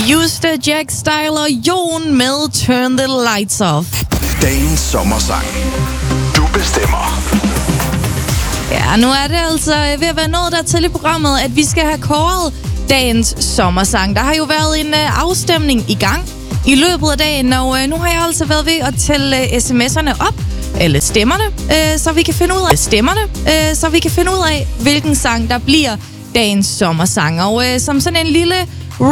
Juste, Jack Style og Jon med Turn the Lights Off. Dagens sommersang. Du bestemmer. Ja, nu er det altså ved at være nået der til i programmet, at vi skal have kåret dagens sommersang. Der har jo været en afstemning i gang i løbet af dagen, og nu har jeg altså været ved at tælle sms'erne op, eller stemmerne, så vi kan finde ud af, hvilken sang der bliver dagens sommersang. Og som sådan en lille